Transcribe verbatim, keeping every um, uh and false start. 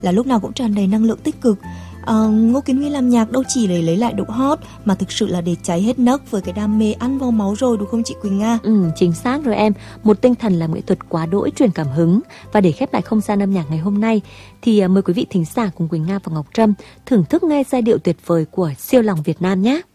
là lúc nào cũng tràn đầy năng lượng tích cực. À, Ngô Kiến Huy làm nhạc đâu chỉ để lấy lại độ hot mà thực sự là để cháy hết nấc với cái đam mê ăn vào máu rồi, đúng không chị Quỳnh Nga? Ừ, chính xác rồi em. Một tinh thần làm nghệ thuật quá đỗi truyền cảm hứng. Và để khép lại không gian âm nhạc ngày hôm nay thì mời quý vị thính giả cùng Quỳnh Nga và Ngọc Trâm thưởng thức nghe giai điệu tuyệt vời của siêu lòng Việt Nam nhé.